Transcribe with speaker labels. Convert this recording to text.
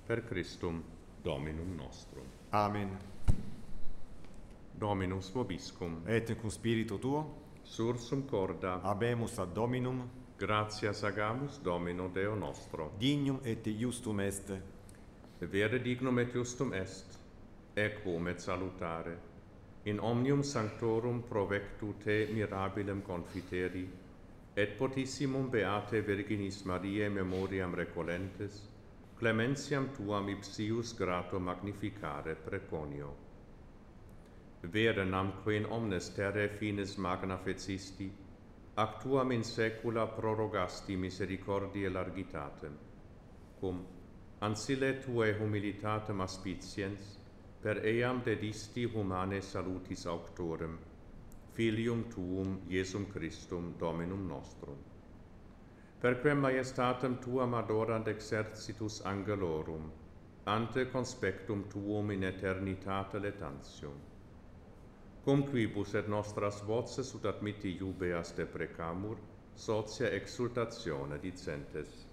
Speaker 1: per Christum Dominum nostrum.
Speaker 2: Amen.
Speaker 1: Dominus vobiscum,
Speaker 2: Et cum spiritu tuo,
Speaker 1: sursum corda,
Speaker 2: habemus ad Dominum,
Speaker 1: gratias agamus Domino Deo nostro.
Speaker 2: dignum et justum est,
Speaker 1: Vere dignum et justum est, equum et salutare, in omnium sanctorum provectu te mirabilem confiteri, et potissimum beate Virginis Mariae memoriam recolentes, clementiam tuam ipsius grato magnificare preconio. Vere namque in omnes terrae finis magna fecisti, ac tuam in saecula prorogasti misericordiae largitatem, cum ancille tuae humilitatem aspiciens, per eam dedisti humane salutis auctorem, Filium tuum Iesum Christum Dominum nostrum. Perquem majestatem tuam adorant exercitus angelorum, ante conspectum tuum in eternitate letantium. Cum quibus et nostras voces ut admitti iubeas deprecamur, socia exultatione dicentes.